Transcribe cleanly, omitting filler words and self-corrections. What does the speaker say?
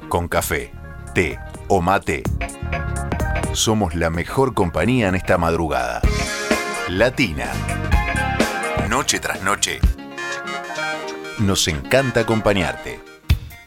con café, té o mate. Somos la mejor compañía en esta madrugada. Latina. Noche tras noche. Nos encanta acompañarte.